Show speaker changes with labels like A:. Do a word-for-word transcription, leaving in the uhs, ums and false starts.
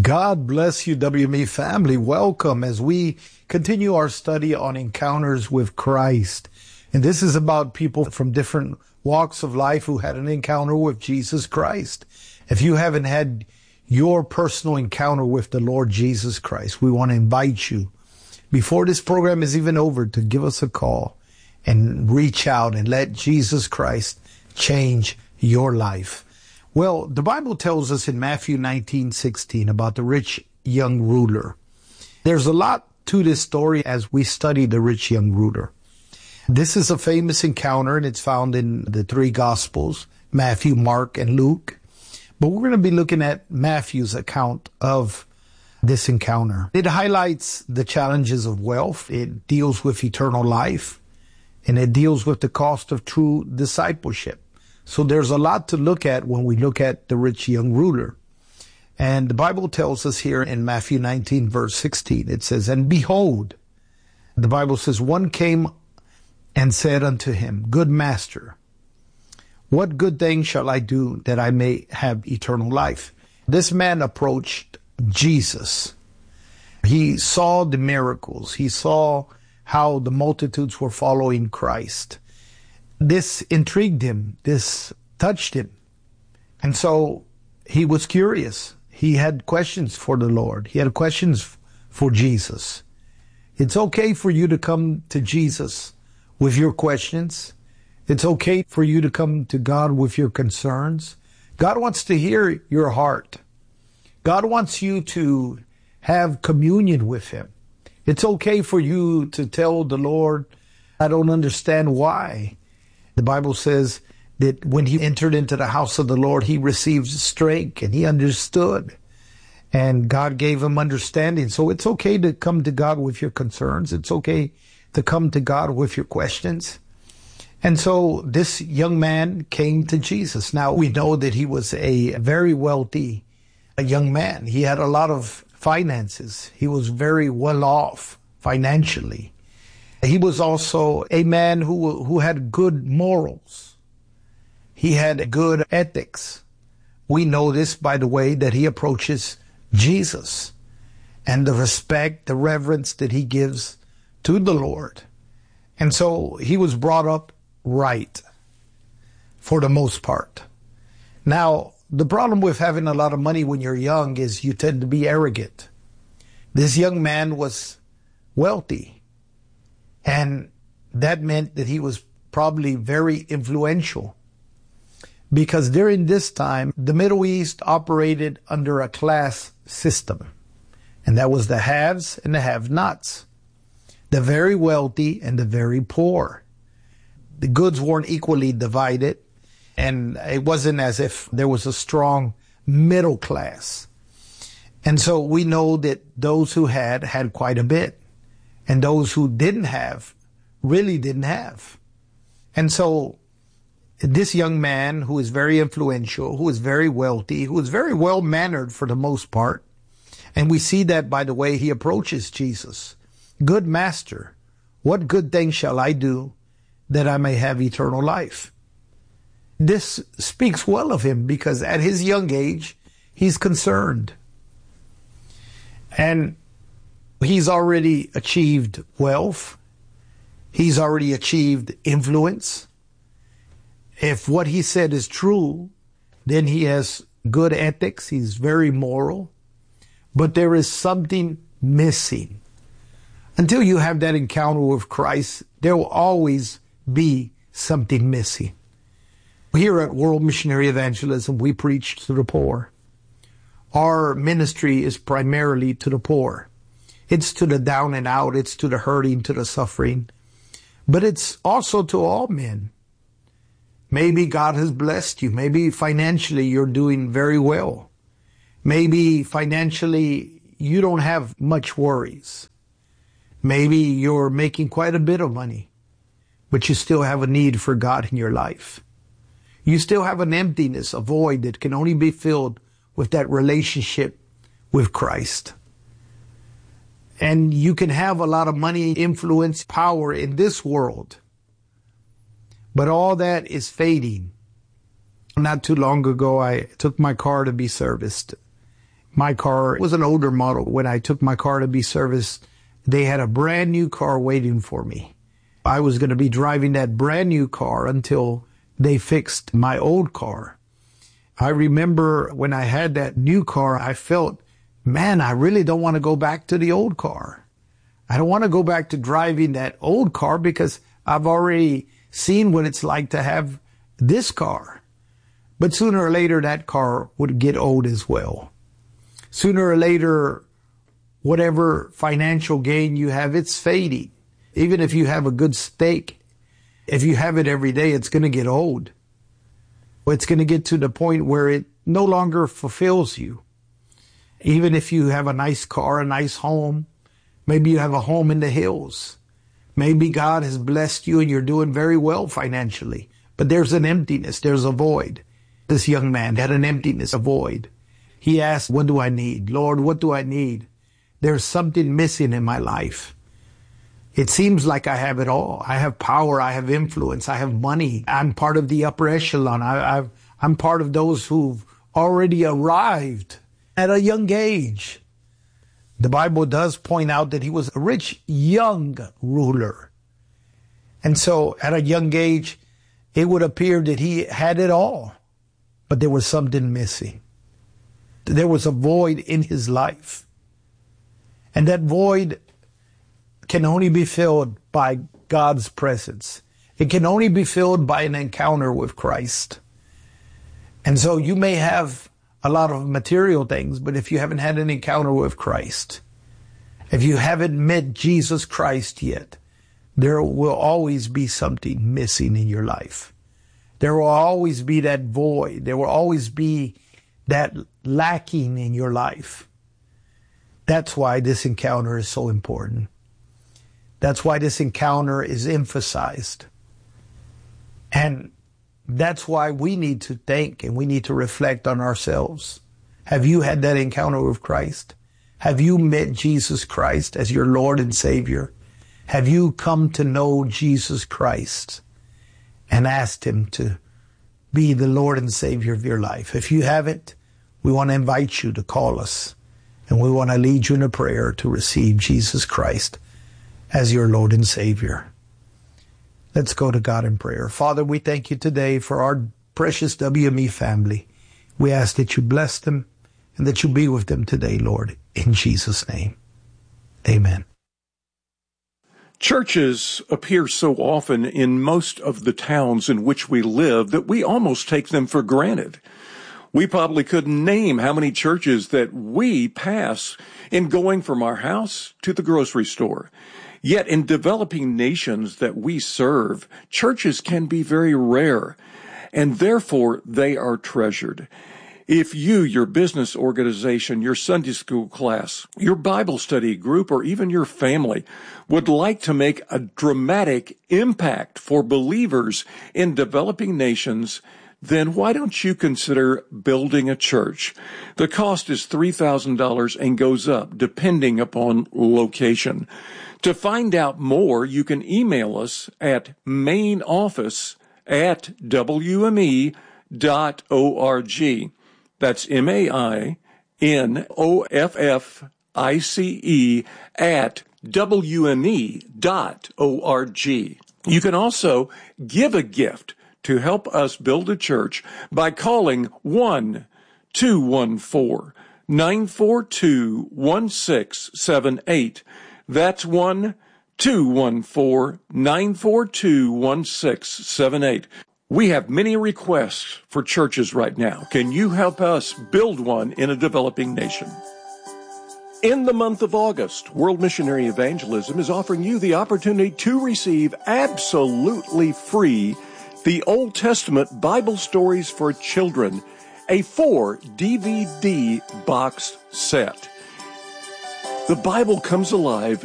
A: God bless you, W M E family. Welcome as we continue our study on encounters with Christ. And this is about people from different walks of life who had an encounter with Jesus Christ. If you haven't had your personal encounter with the Lord Jesus Christ, we want to invite you, before this program is even over, to give us a call and reach out and let Jesus Christ change your life. Well, the Bible tells us in Matthew nineteen sixteen about the rich young ruler. There's a lot to this story as we study the rich young ruler. This is a famous encounter, and it's found in the three Gospels, Matthew, Mark, and Luke. But we're going to be looking at Matthew's account of this encounter. It highlights the challenges of wealth. It deals with eternal life, and it deals with the cost of true discipleship. So there's a lot to look at when we look at the rich young ruler. And the Bible tells us here in Matthew nineteen, verse sixteen, it says, "And behold," the Bible says, "one came and said unto him, Good master, what good thing shall I do that I may have eternal life?" This man approached Jesus. He saw the miracles. He saw how the multitudes were following Christ. This intrigued him. This touched him. And so he was curious. He had questions for the Lord. He had questions for Jesus. It's okay for you to come to Jesus with your questions. It's okay for you to come to God with your concerns. God wants to hear your heart. God wants you to have communion with Him. It's okay for you to tell the Lord, I don't understand why. The Bible says that when he entered into the house of the Lord, he received strength and he understood. And God gave him understanding. So it's okay to come to God with your concerns. It's okay to come to God with your questions. And so this young man came to Jesus. Now we know that he was a very wealthy a young man. He had a lot of finances. He was very well off financially. He was also a man who who had good morals. He had good ethics. We know this by the way that he approaches Jesus and the respect, the reverence that he gives to the Lord. And so he was brought up right for the most part. Now, the problem with having a lot of money when you're young is you tend to be arrogant. This young man was wealthy. And that meant that he was probably very influential, because during this time, the Middle East operated under a class system. And that was the haves and the have-nots, the very wealthy and the very poor. The goods weren't equally divided, and it wasn't as if there was a strong middle class. And so we know that those who had, had quite a bit. And those who didn't have, really didn't have. And so this young man who is very influential, who is very wealthy, who is very well-mannered for the most part, and we see that by the way he approaches Jesus. Good master, what good thing shall I do that I may have eternal life? This speaks well of him, because at his young age, he's concerned. And he's already achieved wealth. He's already achieved influence. If what he said is true, then he has good ethics. He's very moral. But there is something missing. Until you have that encounter with Christ, there will always be something missing. Here at World Missionary Evangelism, we preach to the poor. Our ministry is primarily to the poor. It's to the down and out. It's to the hurting, to the suffering. But it's also to all men. Maybe God has blessed you. Maybe financially you're doing very well. Maybe financially you don't have much worries. Maybe you're making quite a bit of money, but you still have a need for God in your life. You still have an emptiness, a void that can only be filled with that relationship with Christ. And you can have a lot of money, influence, power in this world. But all that is fading. Not too long ago, I took my car to be serviced. My car was an older model. When I took my car to be serviced, they had a brand new car waiting for me. I was going to be driving that brand new car until they fixed my old car. I remember when I had that new car, I felt, man, I really don't want to go back to the old car. I don't want to go back to driving that old car because I've already seen what it's like to have this car. But sooner or later, that car would get old as well. Sooner or later, whatever financial gain you have, it's fading. Even if you have a good steak, if you have it every day, it's going to get old. It's going to get to the point where it no longer fulfills you. Even if you have a nice car, a nice home, maybe you have a home in the hills. Maybe God has blessed you and you're doing very well financially, but there's an emptiness, there's a void. This young man had an emptiness, a void. He asked, what do I need? Lord, what do I need? There's something missing in my life. It seems like I have it all. I have power. I have influence. I have money. I'm part of the upper echelon. I, I've, I'm part of those who've already arrived at a young age. The Bible does point out that he was a rich young ruler. And so at a young age, it would appear that he had it all, but there was something missing. There was a void in his life. And that void can only be filled by God's presence. It can only be filled by an encounter with Christ. And so you may have a lot of material things, but if you haven't had an encounter with Christ, if you haven't met Jesus Christ yet, there will always be something missing in your life. There will always be that void. There will always be that lacking in your life. That's why this encounter is so important. That's why this encounter is emphasized. And that's why we need to think and we need to reflect on ourselves. Have you had that encounter with Christ? Have you met Jesus Christ as your Lord and Savior? Have you come to know Jesus Christ and asked him to be the Lord and Savior of your life? If you haven't, we want to invite you to call us and we want to lead you in a prayer to receive Jesus Christ as your Lord and Savior. Let's go to God in prayer. Father, we thank you today for our precious W M E family. We ask that you bless them and that you be with them today, Lord, in Jesus' name. Amen.
B: Churches appear so often in most of the towns in which we live that we almost take them for granted. We probably couldn't name how many churches that we pass in going from our house to the grocery store. Yet in developing nations that we serve, churches can be very rare, and therefore they are treasured. If you, your business organization, your Sunday school class, your Bible study group, or even your family would like to make a dramatic impact for believers in developing nations, then why don't you consider building a church? The cost is three thousand dollars and goes up depending upon location. To find out more, you can email us at mainoffice at w m e dot org. That's M A I N O F F I C E at W M E dot org. You can also give a gift to help us build a church by calling one two one four, nine four two, one six seven eight. That's one two one four, nine four two, one six seven eight. We have many requests for churches right now. Can you help us build one in a developing nation? In the month of August, World Missionary Evangelism is offering you the opportunity to receive absolutely free the Old Testament Bible Stories for Children, a four D V D box set. The Bible comes alive